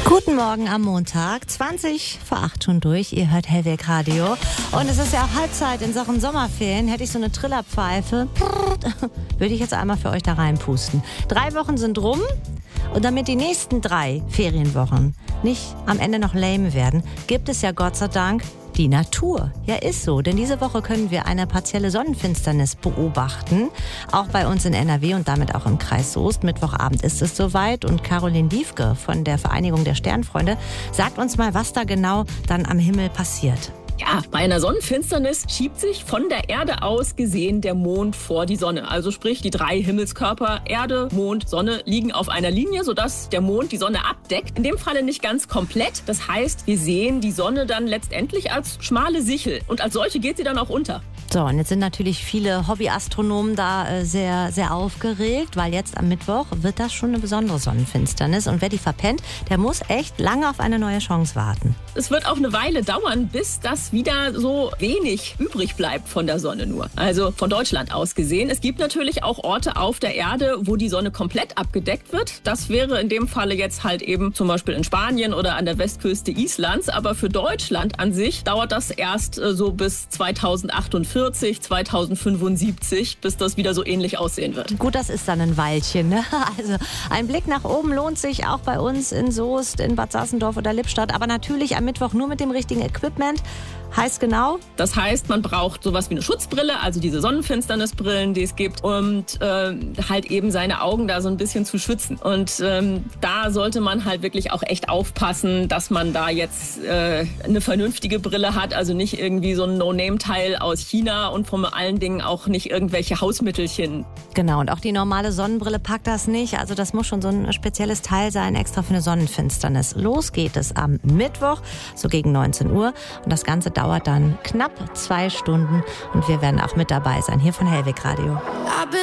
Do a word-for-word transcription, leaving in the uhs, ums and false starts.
Guten Morgen am Montag, zwanzig vor acht schon durch. Ihr hört Hellweg Radio. Und es ist ja auch Halbzeit in Sachen Sommerferien. Hätte ich so eine Trillerpfeife, würde ich jetzt einmal für euch da reinpusten. Drei Wochen sind rum. Und damit die nächsten drei Ferienwochen nicht am Ende noch lame werden, gibt es ja Gott sei Dank die Natur. Ja, ist so, denn diese Woche können wir eine partielle Sonnenfinsternis beobachten, auch bei uns in N R W und damit auch im Kreis Soest. Mittwochabend ist es soweit und Caroline Diefke von der Vereinigung der Sternfreunde sagt uns mal, was da genau dann am Himmel passiert. Ja, bei einer Sonnenfinsternis schiebt sich von der Erde aus gesehen der Mond vor die Sonne. Also sprich, die drei Himmelskörper Erde, Mond, Sonne liegen auf einer Linie, sodass der Mond die Sonne abdeckt. In dem Falle nicht ganz komplett. Das heißt, wir sehen die Sonne dann letztendlich als schmale Sichel. Und als solche geht sie dann auch unter. So, und jetzt sind natürlich viele Hobbyastronomen da äh, sehr, sehr aufgeregt, weil jetzt am Mittwoch wird das schon eine besondere Sonnenfinsternis. Und wer die verpennt, der muss echt lange auf eine neue Chance warten. Es wird auch eine Weile dauern, bis das wieder so wenig übrig bleibt von der Sonne nur. Also von Deutschland aus gesehen. Es gibt natürlich auch Orte auf der Erde, wo die Sonne komplett abgedeckt wird. Das wäre in dem Falle jetzt halt eben zum Beispiel in Spanien oder an der Westküste Islands. Aber für Deutschland an sich dauert das erst äh, so bis zweitausendachtundvierzig, zweitausendfünfundsiebzig, bis das wieder so ähnlich aussehen wird. Gut, das ist dann ein Weilchen, ne? Also ein Blick nach oben lohnt sich auch bei uns in Soest, in Bad Sassendorf oder Lippstadt. Aber natürlich am Mittwoch nur mit dem richtigen Equipment. Heißt genau? Das heißt, man braucht sowas wie eine Schutzbrille, also diese Sonnenfinsternisbrillen, die es gibt, und äh, halt eben seine Augen da so ein bisschen zu schützen. Und ähm, da sollte man halt wirklich auch echt aufpassen, dass man da jetzt äh, eine vernünftige Brille hat, also nicht irgendwie so ein No-Name-Teil aus China und vor allen Dingen auch nicht irgendwelche Hausmittelchen. Genau, und auch die normale Sonnenbrille packt das nicht. Also das muss schon so ein spezielles Teil sein, extra für eine Sonnenfinsternis. Los geht es am Mittwoch, so gegen neunzehn Uhr. Und das Ganze dauert dann knapp zwei Stunden. Und wir werden auch mit dabei sein, hier von Hellweg Radio.